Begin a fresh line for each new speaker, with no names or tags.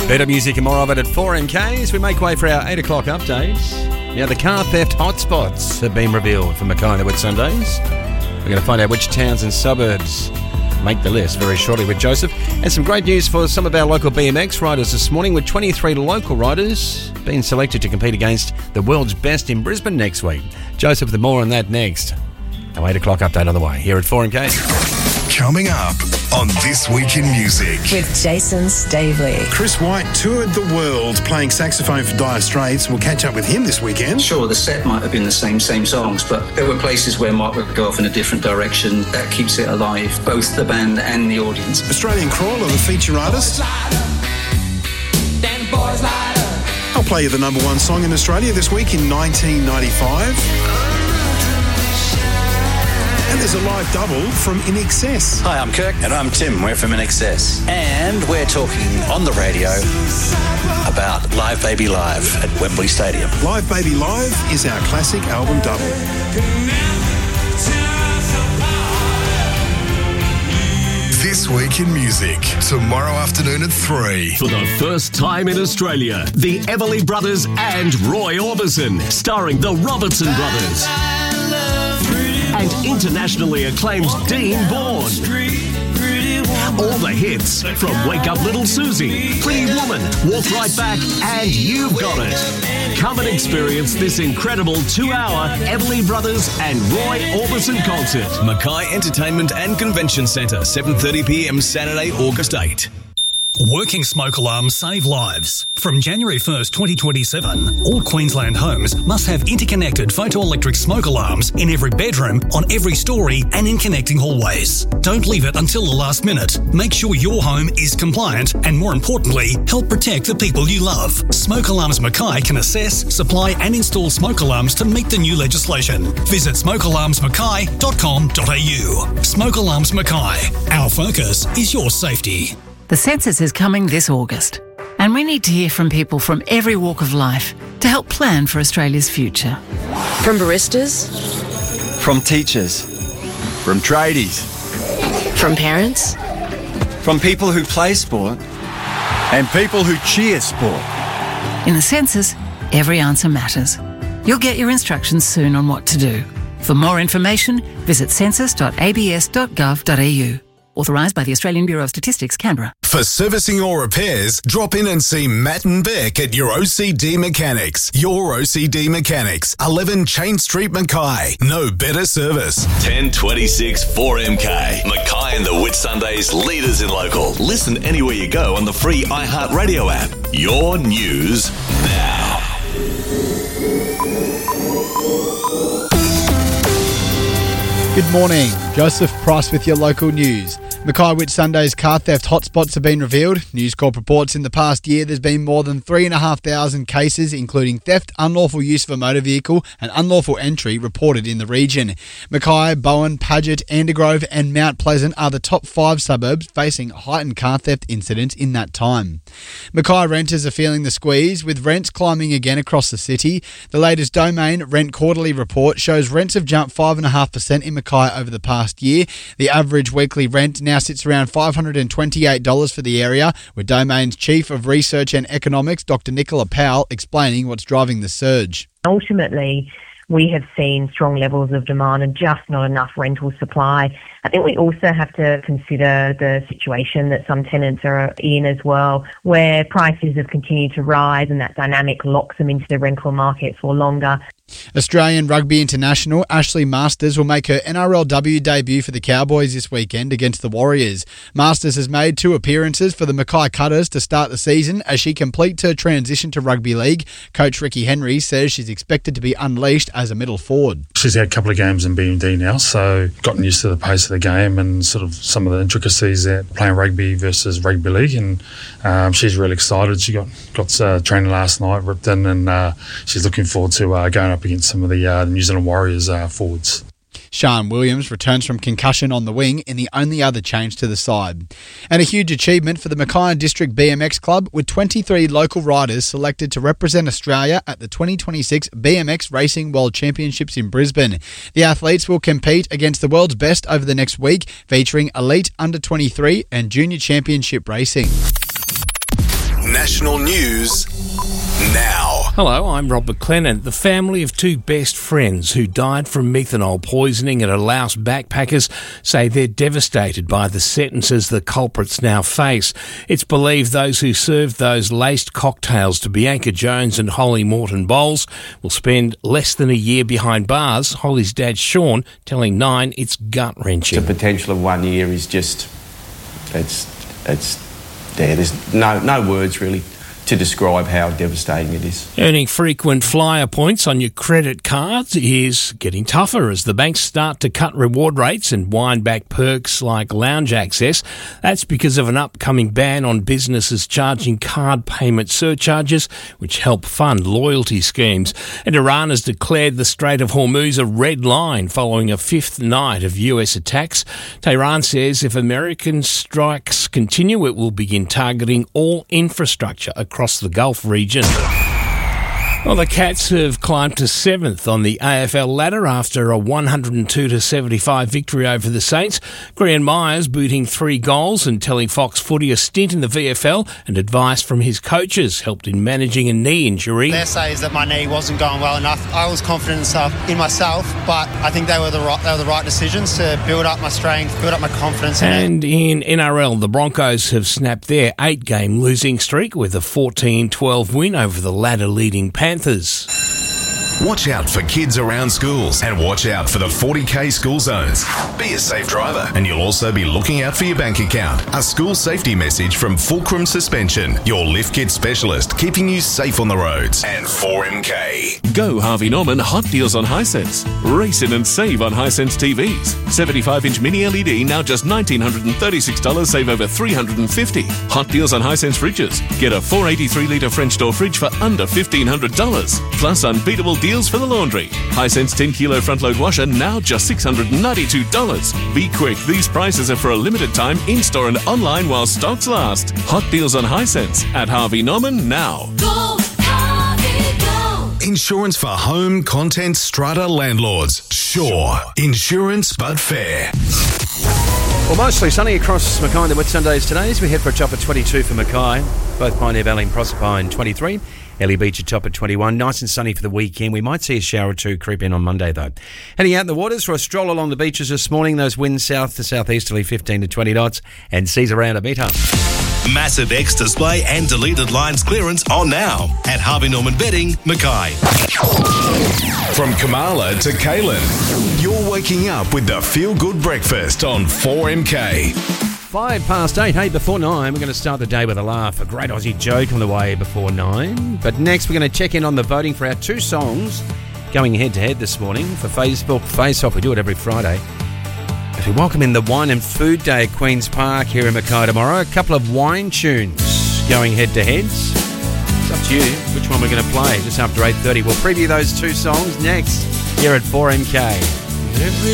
Better music and more of it at 4MK as we make way for our 8 o'clock update. Now, the car theft hotspots have been revealed for Mackay and the Whitsundays. We're going to find out which towns and suburbs make the list very shortly with Joseph. And some great news for some of our local BMX riders this morning, with 23 local riders being selected to compete against the world's best in Brisbane next week. Joseph, with more on that next. Our 8 o'clock update on the way here at 4MK.
Coming up on This Week in Music.
With Jason Stavely.
Chris White toured the world playing saxophone for Dire Straits. We'll catch up with him this weekend.
Sure, the set might have been the same songs, but there were places where Mark would go off in a different direction. That keeps it alive, both the band and the audience.
Australian Crawler, the feature artist. I'll play you the number one song in Australia this week in 1995. And there's a live double from In Excess.
Hi, I'm Kirk. And I'm Tim. We're from In Excess. And we're talking on the radio about Live Baby Live at Wembley Stadium.
Live Baby Live is our classic album double.
This Week in Music, tomorrow afternoon at 3.
For the first time in Australia, the Everly Brothers and Roy Orbison, starring the Robertson Brothers. And internationally acclaimed Dean Bourne. All the hits from Wake Up Little Susie, Pretty Woman, Walk Right Back, and You've Got It. Come and experience this incredible 2-hour Everly Brothers and Roy Orbison concert.
Mackay Entertainment and Convention Centre, 7:30pm Saturday, August 8.
Working smoke alarms save lives. From January 1st, 2027, all Queensland homes must have interconnected photoelectric smoke alarms in every bedroom, on every story, and in connecting hallways. Don't leave it until the last minute. Make sure your home is compliant and, more importantly, help protect the people you love. Smoke Alarms Mackay can assess, supply and install smoke alarms to meet the new legislation. Visit smokealarmsmackay.com.au. Smoke Alarms Mackay. Our focus is your safety.
The census is coming this August, and we need to hear from people from every walk of life to help plan for Australia's future.
From baristas.
From teachers. From tradies.
From parents.
From people who play sport. And people who cheer sport.
In the census, every answer matters. You'll get your instructions soon on what to do. For more information, visit census.abs.gov.au. Authorised by the Australian Bureau of Statistics, Canberra.
For servicing or repairs, drop in and see Matt and Beck at your OCD Mechanics. Your OCD Mechanics, 11 Chain Street, Mackay. No better service.
1026 4MK. Mackay and the Whitsundays, leaders in local. Listen anywhere you go on the free iHeartRadio app. Your news now.
Good morning. Joseph Price with your local news. Mackay Whitsundays car theft hotspots have been revealed. News Corp reports in the past year there's been more than 3,500 cases, including theft, unlawful use of a motor vehicle and unlawful entry reported in the region. Mackay, Bowen, Paget, Andergrove and Mount Pleasant are the top 5 suburbs facing heightened car theft incidents in that time. Mackay renters are feeling the squeeze, with rents climbing again across the city. The latest Domain Rent Quarterly report shows rents have jumped 5.5% in Mackay over the past year. The average weekly rent now sits around $528 for the area, with Domain's Chief of Research and Economics, Dr. Nicola Powell, explaining what's driving the surge.
Ultimately, we have seen strong levels of demand and just not enough rental supply. I think we also have to consider the situation that some tenants are in as well, where prices have continued to rise and that dynamic locks them into the rental market for longer.
Australian Rugby International Ashley Masters will make her NRLW debut for the Cowboys this weekend against the Warriors. Masters has made 2 appearances for the Mackay Cutters to start the season as she completes her transition to rugby league. Coach Ricky Henry says she's expected to be unleashed as a middle forward.
She's had a couple of games in B&D now, so gotten used to the pace of the game and sort of some of the intricacies that playing rugby versus rugby league, and she's really excited. She got training last night, ripped in, and she's looking forward to going up against some of the New Zealand Warriors forwards.
Sean Williams returns from concussion on the wing in the only other change to the side. And a huge achievement for the Mackay District BMX Club, with 23 local riders selected to represent Australia at the 2026 BMX Racing World Championships in Brisbane. The athletes will compete against the world's best over the next week, featuring elite under-23 and junior championship racing.
National news now.
Hello, I'm Rob McLennan. The family of two best friends who died from methanol poisoning at a Laos backpackers say they're devastated by the sentences the culprits now face. It's believed those who served those laced cocktails to Bianca Jones and Holly Morton Bowles will spend less than a year behind bars. Holly's dad, Sean, telling Nine it's gut-wrenching.
The potential of 1 year is just, it's there. There's no words really to describe how devastating it is.
Earning frequent flyer points on your credit cards is getting tougher as the banks start to cut reward rates and wind back perks like lounge access. That's because of an upcoming ban on businesses charging card payment surcharges, which help fund loyalty schemes. And Iran has declared the Strait of Hormuz a red line following a fifth night of US attacks. Tehran says if American strikes continue, it will begin targeting all infrastructure across the Gulf region. Well, the Cats have climbed to 7th on the AFL ladder after a 102-75 victory over the Saints. Grian Myers booting 3 goals and telling Fox Footy a stint in the VFL and advice from his coaches helped in managing a knee injury.
Their say is that my knee wasn't going well enough. I was confident in myself, but I think they were the right decisions to build up my strength, build up my confidence.
And in NRL, the Broncos have snapped their 8-game losing streak with a 14-12 win over the ladder-leading Panthers.
Watch out for kids around schools and watch out for the 40K school zones. Be a safe driver and you'll also be looking out for your bank account. A school safety message from Fulcrum Suspension, your lift kit specialist, keeping you safe on the roads. And 4MK.
Go Harvey Norman Hot Deals on Hisense. Race in and save on Hisense TVs. 75-inch mini LED now just $1,936, save over $350. Hot Deals on Hisense fridges. Get a 483-litre French door fridge for under $1,500. Plus unbeatable deals for the laundry. Hisense 10-kilo front-load washer now just $692. Be quick, these prices are for a limited time in-store and online while stocks last. Hot Deals on Hisense at Harvey Norman now.
Go, Harvey, go. Insurance for home, content, strata landlords. Sure. Insurance but fair.
Well, mostly sunny across Mackay and the Whitsundays today as we head for a top of 22 for Mackay. Both Pioneer Valley and Proserpine 23. Ellie Beach at top at 21. Nice and sunny for the weekend. We might see a shower or two creep in on Monday, though. Heading out in the waters for a stroll along the beaches this morning. Those winds south to southeasterly 15 to 20 knots and seas around a metre.
Massive X display and deleted lines clearance on now at Harvey Norman Bedding, Mackay.
From Kamala to Kaylin, you're waking up with the Feel Good Breakfast on 4MK.
8:05, 8 before 9. We're going to start the day with a laugh. A great Aussie joke on the way before 9. But next, we're going to check in on the voting for our 2 songs going head-to-head this morning for Facebook Face Off. We do it every Friday. As we welcome in the Wine and Food Day at Queen's Park here in Mackay tomorrow. A couple of wine tunes going head-to-heads. It's up to you which one we're going to play just after 8:30. We'll preview those 2 songs next here at 4MK. Every